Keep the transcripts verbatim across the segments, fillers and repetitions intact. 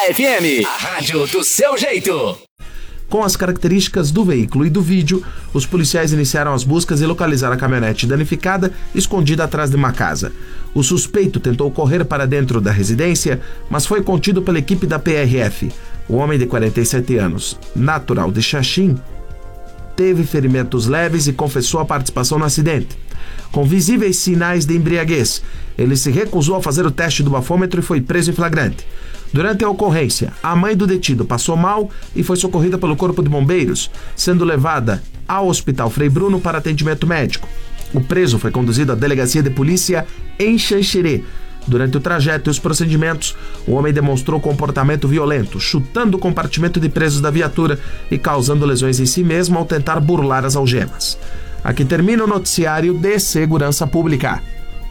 F M, a rádio do seu jeito. Com as características do veículo e do vídeo, os policiais iniciaram as buscas e localizaram a caminhonete danificada, escondida atrás de uma casa. O suspeito tentou correr para dentro da residência, mas foi contido pela equipe da P R F. O homem de quarenta e sete anos, natural de Xaxim, teve ferimentos leves e confessou a participação no acidente. Com visíveis sinais de embriaguez, ele se recusou a fazer o teste do bafômetro e foi preso em flagrante. Durante a ocorrência, a mãe do detido passou mal e foi socorrida pelo Corpo de Bombeiros, sendo levada ao Hospital Frei Bruno para atendimento médico. O preso foi conduzido à delegacia de polícia em Xanxerê. Durante o trajeto e os procedimentos, o homem demonstrou comportamento violento, chutando o compartimento de presos da viatura e causando lesões em si mesmo ao tentar burlar as algemas. Aqui termina o noticiário de Segurança Pública.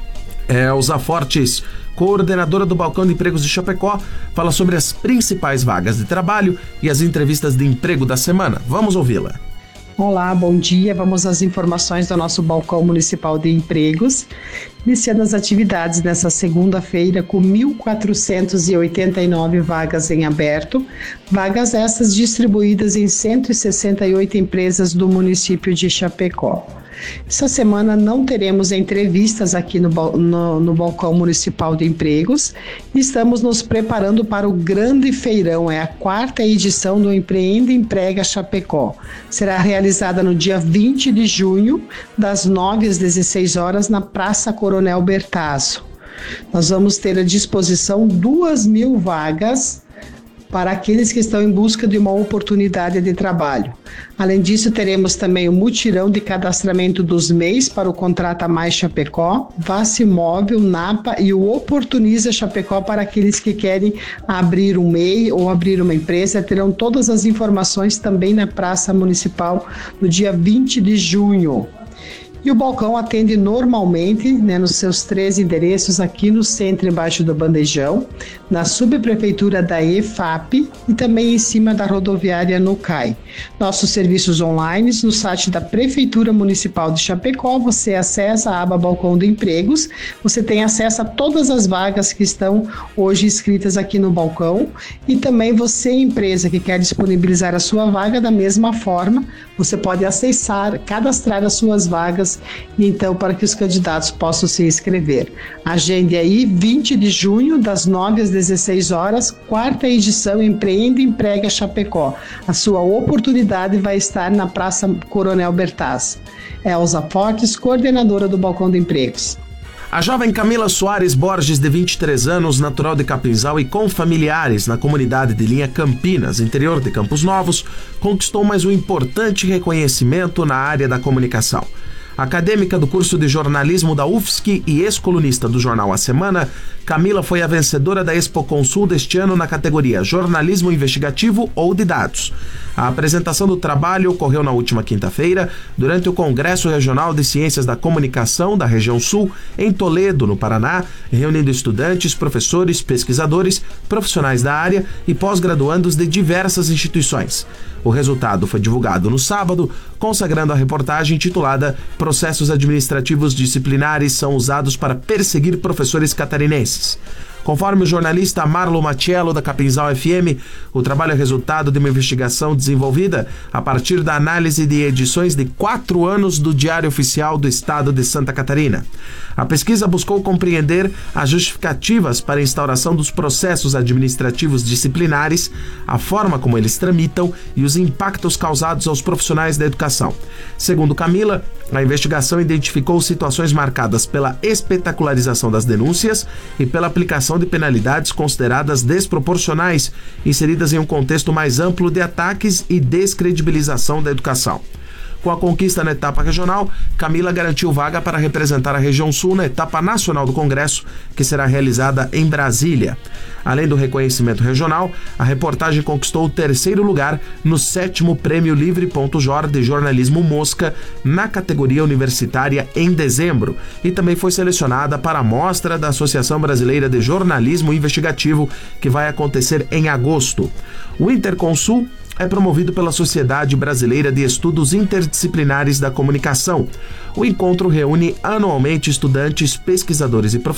Elza Fortes, coordenadora do Balcão de Empregos de Chapecó, fala sobre as principais vagas de trabalho e as entrevistas de emprego da semana. Vamos ouvi-la. Olá, bom dia. Vamos às informações do nosso Balcão Municipal de Empregos. Iniciando as atividades nessa segunda-feira com mil quatrocentas e oitenta e nove vagas em aberto, vagas essas distribuídas em cento e sessenta e oito empresas do município de Chapecó. Essa semana não teremos entrevistas aqui no, no, no Balcão Municipal de Empregos. Estamos nos preparando para o grande feirão, é a quarta edição do Empreenda Emprega Chapecó. Será realizada no dia vinte de junho, das nove às dezesseis horas, na Praça Coronel Bertazzo. Nós vamos ter à disposição duas mil vagas para aqueles que estão em busca de uma oportunidade de trabalho. Além disso, teremos também o mutirão de cadastramento dos M E Is para o Contrata Mais Chapecó, Vacimóvel, Napa e o Oportuniza Chapecó para aqueles que querem abrir um M E I ou abrir uma empresa. Terão todas as informações também na Praça Municipal no dia vinte de junho. E o balcão atende normalmente, né, nos seus três endereços aqui no centro, embaixo do Bandejão, na subprefeitura da E F A P e também em cima da rodoviária no C A I. Nossos serviços online no site da Prefeitura Municipal de Chapecó, você acessa a aba Balcão de Empregos, você tem acesso a todas as vagas que estão hoje inscritas aqui no balcão e também você, empresa que quer disponibilizar a sua vaga, da mesma forma, você pode acessar, cadastrar as suas vagas e então para que os candidatos possam se inscrever. Agende aí, vinte de junho, das nove às dezesseis horas, quarta edição Empreenda Emprega Chapecó. A sua oportunidade vai estar na Praça Coronel Bertazzo. Elza Fortes, coordenadora do Balcão de Empregos. A jovem Camila Soares Borges, de vinte e três anos, natural de Capinzal e com familiares na comunidade de Linha Campinas, interior de Campos Novos, conquistou mais um importante reconhecimento na área da comunicação. Acadêmica do curso de jornalismo da U F S C e ex-colunista do jornal A Semana, Camila foi a vencedora da Expo Consul deste ano na categoria Jornalismo Investigativo ou de Dados. A apresentação do trabalho ocorreu na última quinta-feira, durante o Congresso Regional de Ciências da Comunicação da Região Sul, em Toledo, no Paraná, reunindo estudantes, professores, pesquisadores, profissionais da área e pós-graduandos de diversas instituições. O resultado foi divulgado no sábado, consagrando a reportagem intitulada Processos Administrativos Disciplinares são usados para perseguir professores catarinenses. Conforme o jornalista Marlon Matiello, da Capinzal F M, o trabalho é resultado de uma investigação desenvolvida a partir da análise de edições de quatro anos do Diário Oficial do Estado de Santa Catarina. A pesquisa buscou compreender as justificativas para a instauração dos processos administrativos disciplinares, a forma como eles tramitam e os impactos causados aos profissionais da educação. Segundo Camila, a investigação identificou situações marcadas pela espetacularização das denúncias e pela aplicação de penalidades consideradas desproporcionais, inseridas em um contexto mais amplo de ataques e descredibilização da educação. Com a conquista na etapa regional, Camila garantiu vaga para representar a região sul na etapa nacional do Congresso, que será realizada em Brasília. Além do reconhecimento regional, a reportagem conquistou o terceiro lugar no sétimo Prêmio Livre.Jor de Jornalismo Mosca, na categoria universitária, em dezembro, e também foi selecionada para a mostra da Associação Brasileira de Jornalismo Investigativo, que vai acontecer em agosto. O Interconsul é promovido pela Sociedade Brasileira de Estudos Interdisciplinares da Comunicação. O encontro reúne anualmente estudantes, pesquisadores e profissionais